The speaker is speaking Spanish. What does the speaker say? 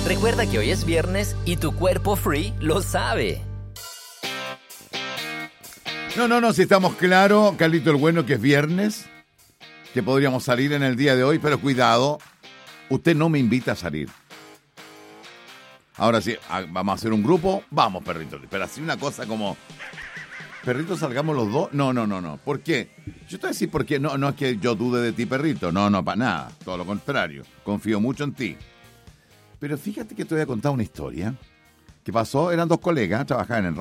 Recuerda que hoy es viernes y tu cuerpo free lo sabe. No, si estamos claros, Carlito el Bueno, que es viernes, que podríamos salir en el día de hoy, pero cuidado, usted no me invita a salir. Ahora sí, vamos a hacer un grupo, vamos, perrito, pero así una cosa como, perrito, salgamos los dos, no, ¿por qué? Yo te voy a decir por qué, no es que yo dude de ti, perrito, no, para nada, todo lo contrario, confío mucho en ti. Pero fíjate que te voy a contar una historia que pasó, eran dos colegas, trabajaban en